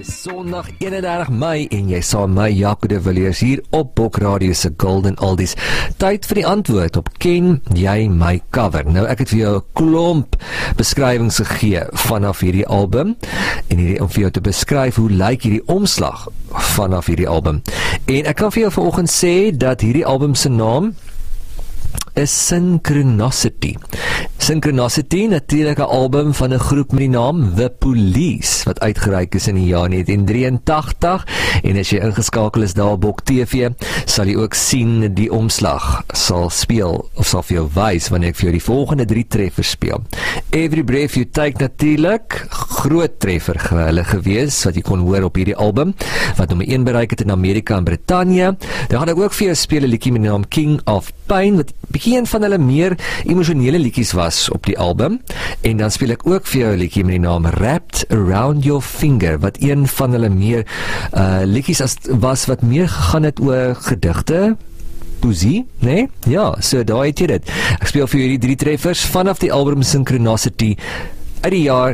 Sondag 31 Mei en jy saam my Jaco de Villiers hier op Bok Radio se Golden Oldies. Tyd vir die antwoord op Ken jy my cover. Nou ek het vir jou 'n klomp beskrywings gegee vanaf hierdie album en om vir jou te beskryf hoe lyk hierdie omslag vanaf hierdie album. En ek kan vir jou vanoggend sê dat hierdie album se naam is Synchronicity. Synchronicity, natuurlik 'n album van 'n groep met die naam The Police, wat uitgereik is in die jaar 1983, en as jy ingeskakel is daar op Bok TV, sal jy ook sien die omslag sal speel, of sal vir jou wys, wanneer ek vir jou die volgende 3 treffers speel. Every Breath You Take, natuurlik, groot treffer hulle gewees, wat jy kon hoor op hierdie album, wat nommer 1 bereik het in Amerika en Britannia. Dan gaan ek ook vir jou speel 'n liedjie met die naam King of Pain, wat bietjie een van hulle meer emosionele liedjies was op die album, en dan speel ek ook vir jou 'n liedjie met die naam Wrapped Around Your Finger, wat een van hulle meer liedjies was wat meer gegaan het oor gedigte, poesie, nee? Ja, so daar het jy dit. Ek speel vir jou die 3 treffers vanaf die album Synchronicity uit die jaar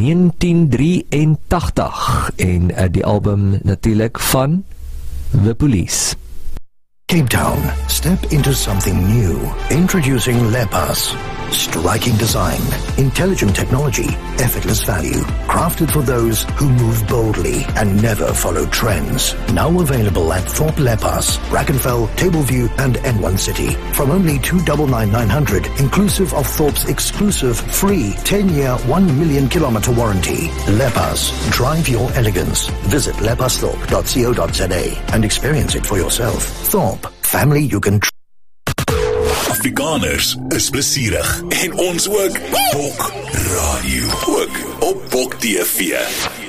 1983 en die album natuurlik van The Police. Cape Town, step into something new. Introducing Lepas. Striking design, intelligent technology, effortless value. Crafted for those who move boldly and never follow trends. Now available at Thorpe Lepas, Brackenfell, Tableview and N1 City. From only $299,900, inclusive of Thorpe's exclusive free 10-year, 1 million kilometer warranty. Lepas, drive your elegance. Visit lepasthorpe.co.za and experience it for yourself. Thorpe, family you can trust. Afrikaners is plesierig en ons ook. Bok Radio, ook op Bok TV.